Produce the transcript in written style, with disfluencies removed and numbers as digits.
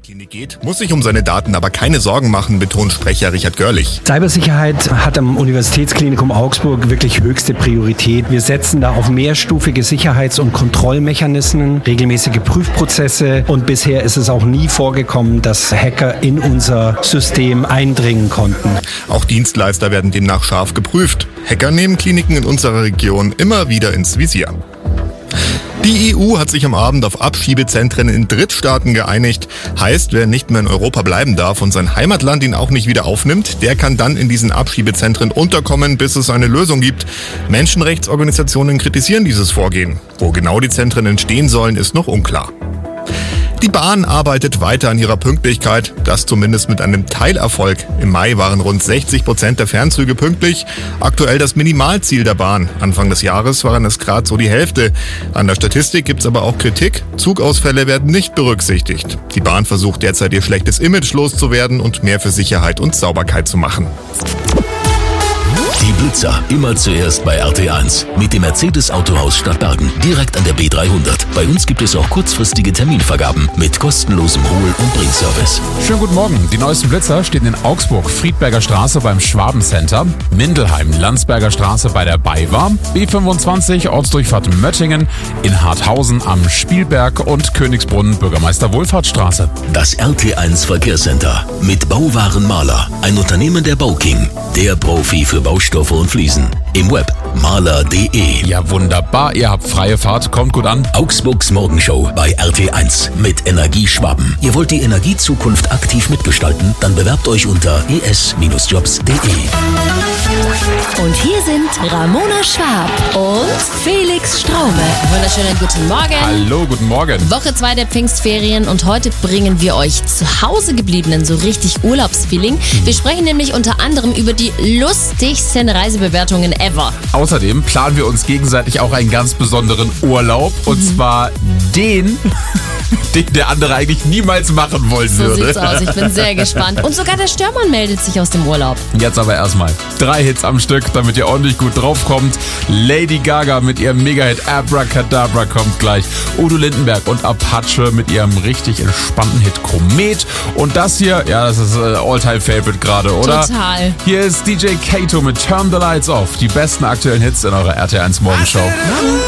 Klinik geht, muss sich um seine Daten aber keine Sorgen machen, betont Sprecher Richard Görlich. Cybersicherheit hat am Universitätsklinikum Augsburg wirklich höchste Priorität. Wir setzen da auf mehrstufige Sicherheits- und Kontrollmechanismen, regelmäßige Prüfprozesse und bisher ist es auch nie vorgekommen, dass Hacker in unser System eindringen konnten. Auch Dienstleister werden demnach scharf geprüft. Hacker nehmen Kliniken in unserer Region immer wieder ins Visier. Die EU hat sich am Abend auf Abschiebezentren in Drittstaaten geeinigt. Heißt, wer nicht mehr in Europa bleiben darf und sein Heimatland ihn auch nicht wieder aufnimmt, der kann dann in diesen Abschiebezentren unterkommen, bis es eine Lösung gibt. Menschenrechtsorganisationen kritisieren dieses Vorgehen. Wo genau die Zentren entstehen sollen, ist noch unklar. Die Bahn arbeitet weiter an ihrer Pünktlichkeit, das zumindest mit einem Teilerfolg. Im Mai waren rund 60% der Fernzüge pünktlich. Aktuell das Minimalziel der Bahn. Anfang des Jahres waren es gerade so die Hälfte. An der Statistik gibt's aber auch Kritik. Zugausfälle werden nicht berücksichtigt. Die Bahn versucht derzeit ihr schlechtes Image loszuwerden und mehr für Sicherheit und Sauberkeit zu machen. Die Blitzer, immer zuerst bei RT1. Mit dem Mercedes-Autohaus Stadtbergen, direkt an der B300. Bei uns gibt es auch kurzfristige Terminvergaben mit kostenlosem Hol- und Bringservice. Schönen guten Morgen. Die neuesten Blitzer stehen in Augsburg, Friedberger Straße beim Schwabencenter, Mindelheim, Landsberger Straße bei der BayWa, B25, Ortsdurchfahrt Möttingen, in Harthausen am Spielberg und Königsbrunn, Bürgermeister-Wohlfahrtsstraße. Das RT1 Verkehrscenter mit Bauwaren Maler, ein Unternehmen der Bauking, der Profi für Baustoffe und Fliesen. Im Web maler.de. Ja, wunderbar. Ihr habt freie Fahrt. Kommt gut an. Augsburgs Morgenshow bei RT1 mit Energie Schwaben. Ihr wollt die Energiezukunft aktiv mitgestalten? Dann bewerbt euch unter es-jobs.de. Und hier sind Ramona Schwab und Felix Straume. Wunderschönen guten Morgen. Hallo, guten Morgen. Woche 2 der Pfingstferien und heute bringen wir euch zu Hause gebliebenen so richtig Urlaubsfeeling. Wir sprechen nämlich unter anderem über die lustigsten Reisebewertungen ever. Außerdem planen wir uns gegenseitig auch einen ganz besonderen Urlaub. Und zwar den der andere eigentlich niemals machen wollen würde. So sieht's aus. Ich bin sehr gespannt. Und sogar der Störmann meldet sich aus dem Urlaub. Jetzt aber erstmal 3 Hits am Stück, damit ihr ordentlich gut draufkommt. Lady Gaga mit ihrem Mega-Hit Abracadabra kommt gleich. Udo Lindenberg und Apache mit ihrem richtig entspannten Hit Komet. Und das hier, ja, das ist All-Time-Favorite gerade, oder? Total. Hier ist DJ Kato mit Turn the Lights Off. Die besten aktuellen Hits in eurer RT1 Morgenshow.